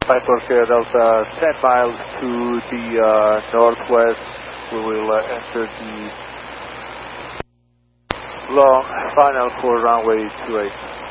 Piper Sierra Delta, 10 miles to the northwest. We will enter the long final for runway 28.